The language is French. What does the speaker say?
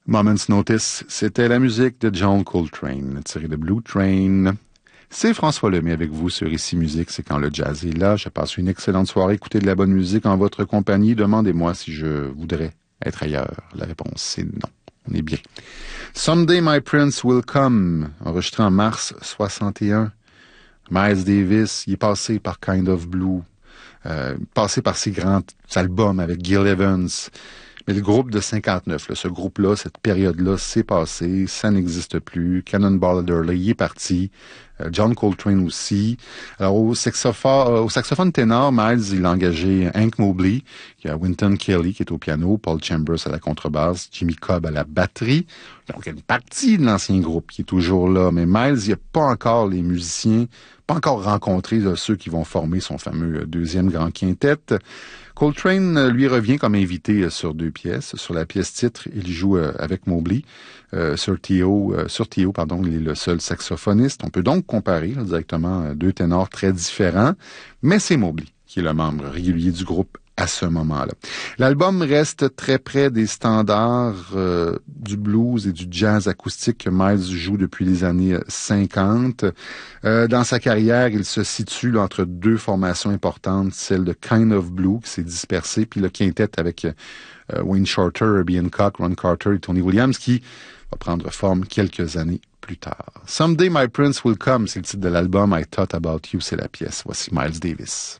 Moment's Notice, c'était la musique de John Coltrane, tirée de Blue Train. C'est François Lemay avec vous sur Ici Musique, c'est quand le jazz est là. Je passe une excellente soirée, écoutez de la bonne musique en votre compagnie. Demandez-moi si je voudrais être ailleurs. La réponse, c'est non. On est bien. Someday My Prince Will Come, enregistré en mars 61. Miles Davis, il est passé par Kind of Blue, passé par ses grands albums avec Gil Evans. Mais le groupe de 59, là, ce groupe-là, cette période-là, c'est passé, ça n'existe plus. Cannonball Adderley, il est parti. John Coltrane aussi. Alors, au saxophone ténor, Miles, il a engagé Hank Mobley, il y a Wynton Kelly qui est au piano, Paul Chambers à la contrebasse, Jimmy Cobb à la batterie. Donc, il y a une partie de l'ancien groupe qui est toujours là. Mais Miles, il n'y a pas encore les musiciens, pas encore rencontré là, ceux qui vont former son fameux deuxième grand quintet. Coltrane, lui, revient comme invité sur deux pièces. Sur la pièce titre, il joue avec Mobley. Sur Théo, il est le seul saxophoniste. On peut donc comparer là, directement deux ténors très différents. Mais c'est Mobley qui est le membre régulier du groupe à ce moment-là. L'album reste très près des standards du blues et du jazz acoustique que Miles joue depuis les années 50. Dans sa carrière, il se situe là, entre deux formations importantes, celle de Kind of Blue qui s'est dispersée, puis le quintet avec Wayne Shorter, Herbie Hancock, Ron Carter et Tony Williams qui va prendre forme quelques années plus tard. Someday My Prince Will Come, c'est le titre de l'album. I Thought About You, c'est la pièce. Voici Miles Davis.